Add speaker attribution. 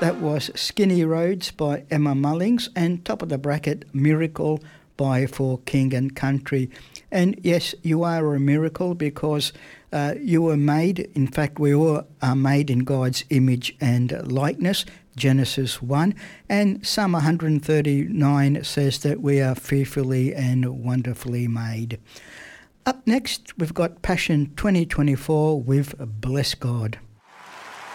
Speaker 1: That was Skinny Roads by Emma Mullings, and top of the bracket, Miracle by For King and Country. And yes, you are a miracle because you were made, in fact we all are made in God's image and likeness, Genesis 1, and Psalm 139 says that we are fearfully and wonderfully made. Up next, we've got Passion 2024 with Bless God.